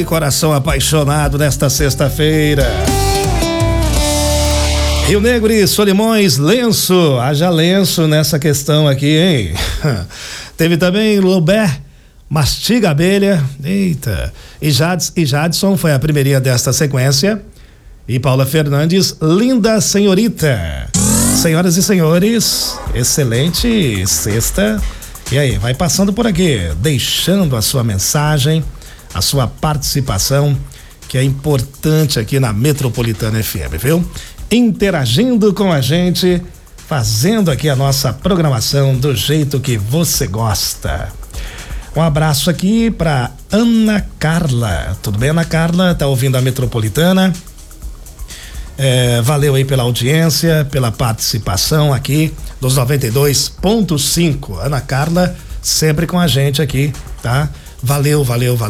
coração apaixonado nesta sexta-feira. Rio Negro e Solimões, lenço, haja lenço nessa questão aqui, hein? Teve também Loubert, Mastiga Abelha, eita, e Jadson foi a primeirinha desta sequência. E Paula Fernandes, Linda Senhorita. Senhoras e senhores, excelente sexta. E aí, vai passando por aqui, deixando a sua mensagem, a sua participação, que é importante aqui na Metropolitana FM, viu? Interagindo com a gente, fazendo aqui a nossa programação do jeito que você gosta. Um abraço aqui para Ana Carla. Tudo bem, Ana Carla? Tá ouvindo a Metropolitana? Valeu aí pela audiência, pela participação aqui dos 92.5. Ana Carla sempre com a gente aqui, tá? Valeu.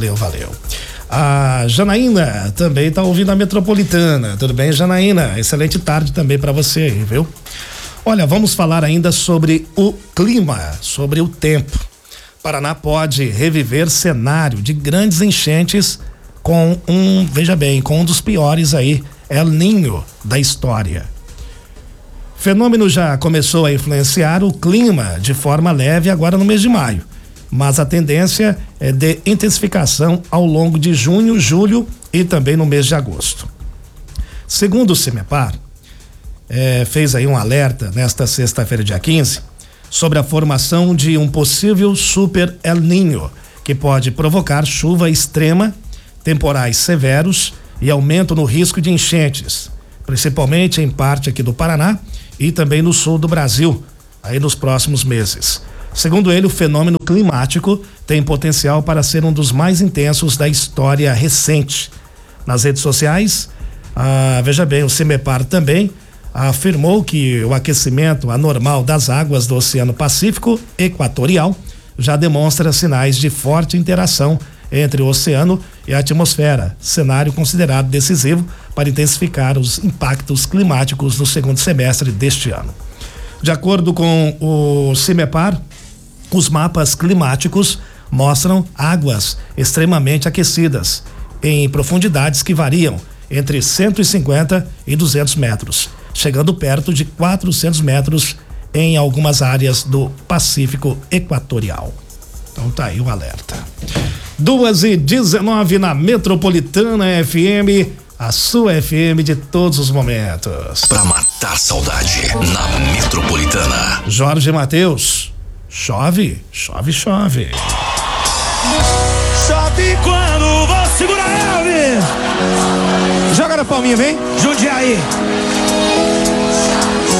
A Janaína também tá ouvindo a Metropolitana. Tudo bem, Janaína? Excelente tarde também para você aí, viu? Olha, vamos falar ainda sobre o clima, sobre o tempo. Paraná pode reviver cenário de grandes enchentes com um dos piores aí, El Niño da história. O fenômeno já começou a influenciar o clima de forma leve agora no mês de maio, mas a tendência é de intensificação ao longo de junho, julho e também no mês de agosto. Segundo o CIMEPAR, fez aí um alerta nesta sexta-feira, dia 15, sobre a formação de um possível super El Niño, que pode provocar chuva extrema, temporais severos e aumento no risco de enchentes, principalmente em parte aqui do Paraná e também no sul do Brasil, aí nos próximos meses. Segundo ele, o fenômeno climático tem potencial para ser um dos mais intensos da história recente. Nas redes sociais, o CIMEPAR também afirmou que o aquecimento anormal das águas do Oceano Pacífico Equatorial já demonstra sinais de forte interação entre o oceano e a atmosfera, cenário considerado decisivo para intensificar os impactos climáticos no segundo semestre deste ano. De acordo com o CIMEPAR, os mapas climáticos mostram águas extremamente aquecidas em profundidades que variam entre 150 e 200 metros, chegando perto de 400 metros em algumas áreas do Pacífico Equatorial. Então tá aí o alerta. 2h19 na Metropolitana FM, a sua FM de todos os momentos. Pra matar saudade na Metropolitana. Jorge Mateus, chove. Chove quando vou segurar ele. Joga na palminha, vem. Jundiaí.